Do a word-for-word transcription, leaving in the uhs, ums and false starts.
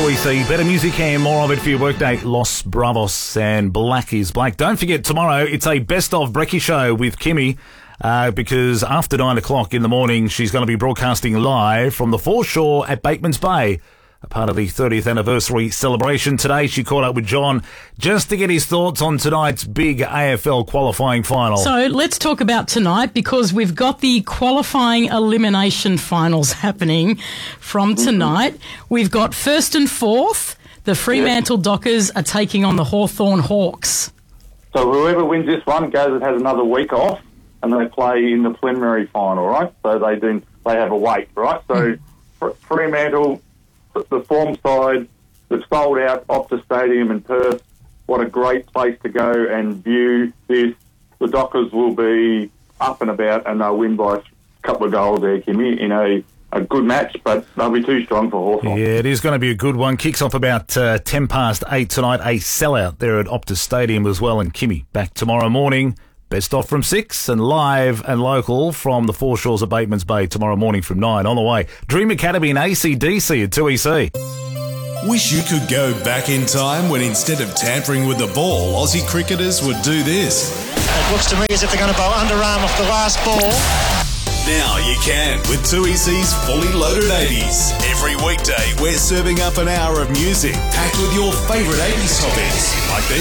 two E C. Better music and more of it for your workday. Los Bravos and Black is Black. Don't forget, tomorrow it's a best of Brekkie show with Kimmy. Uh, because after nine o'clock in the morning, she's going to be broadcasting live from the foreshore at Bateman's Bay, a part of the thirtieth anniversary celebration. Today, she caught up with John just to get his thoughts on tonight's big A F L qualifying final. So let's talk about tonight, because we've got the qualifying elimination finals happening from tonight. We've got first and fourth. The Fremantle Dockers are taking on the Hawthorn Hawks. So whoever wins this one goes and has another week off, and they play in the preliminary final, right? So they do, they have a wait, right? So mm. Fremantle, the form side, they've sold out Optus Stadium in Perth. What a great place to go and view this. The Dockers will be up and about, and they'll win by a couple of goals there, Kimmy, in a, a good match, but they'll be too strong for Hawthorn. Yeah, it is going to be a good one. Kicks off about uh, ten past eight tonight. A sellout there at Optus Stadium as well. And Kimmy back tomorrow morning. Best off from six, and live and local from the foreshores of Bateman's Bay tomorrow morning from nine. On the way, Dream Academy and A C D C at two E C. Wish you could go back in time when instead of tampering with the ball, Aussie cricketers would do this. It looks to me as if they're going to bowl underarm off the last ball. Now you can with two E C's Fully Loaded eighties. Every weekday, we're serving up an hour of music packed with your favourite eighties topics, like this.